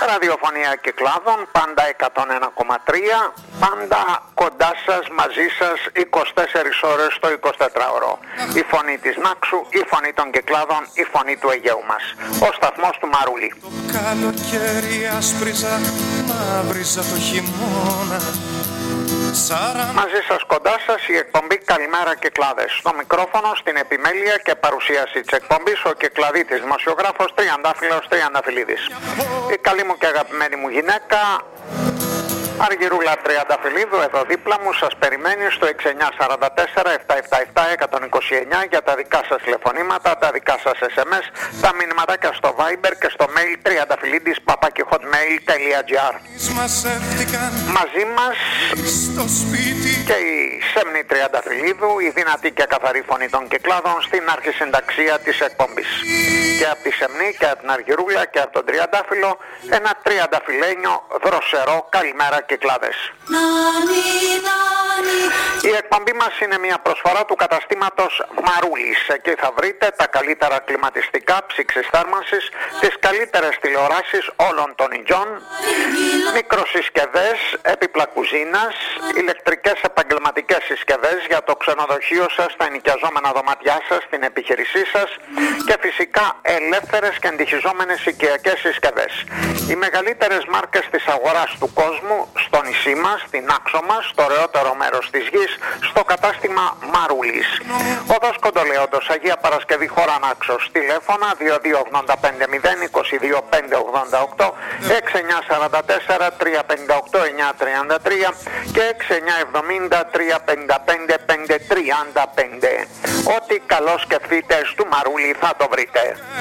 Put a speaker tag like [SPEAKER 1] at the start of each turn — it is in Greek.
[SPEAKER 1] Ραδιοφωνία Κυκλάδων, πάντα 101,3, πάντα κοντά σας, μαζί σας 24 ώρες το 24ωρο. Η φωνή της Νάξου, η φωνή των Κυκλάδων, η φωνή του Αιγαίου μας. Ο σταθμός του Μαρούλη.
[SPEAKER 2] Το καλοκαίρι άσπριζα, μαύριζα το χειμώνα.
[SPEAKER 1] Μαζί σας, κοντά σας, η εκπομπή Καλημέρα Κυκλάδες. Στο μικρόφωνο, στην επιμέλεια και παρουσίαση της εκπομπής, ο Κυκλαδίτης δημοσιογράφος Τριαντάφυλλος Τριανταφυλλίδης. Η καλή μου και αγαπημένη μου γυναίκα, Αργυρούλα Τριανταφυλλίδου, εδώ δίπλα μου, σας περιμένει στο 6944-777-129 για τα δικά σας τηλεφωνήματα, τα δικά σας SMS, τα μηνυματάκια στο Viber και στο mail triandafυλλίδης@hotmail.gr. Μαζί μας και η Σέμνη Τριανταφυλλίδου, η δυνατή και καθαρή φωνή των Κυκλάδων στην αρχισυνταξία της εκπομπής. Και από τη Σέμνη και από την Αργυρούλα και από τον Τριαντάφυλλο, ένα τριανταφυλλένιο δροσερό καλημέρα Κυκλάδες. Η εκπομπή μας είναι μια προσφορά του καταστήματος Μαρούλης. Εκεί θα βρείτε τα καλύτερα κλιματιστικά ψήξης θέρμανσης, τις καλύτερες τηλεοράσεις όλων των ειδών, μικροσυσκευές, έπιπλα κουζίνας, ηλεκτρικές επαγγελματικές συσκευές για το ξενοδοχείο σας, τα ενοικιαζόμενα δωμάτια σας, την επιχείρησή σας και φυσικά ελεύθερες και εντυχιζόμενες οικιακές συσκευές. Οι μεγαλύτερες μάρκες της αγοράς του κόσμου στο νησί μας, στην Άξο μας, στο ωραιότερο μέρος της γης, στο κατάστημα Μαρούλης. Οδός Κοντολέοντος, Αγία Παρασκευή, χώρα Νάξος. Τηλέφωνα 2285-22-588, 6944-358-933 και 6970-355-535. Ό,τι καλό σκεφτείτε στο Μαρούλι θα το βρείτε.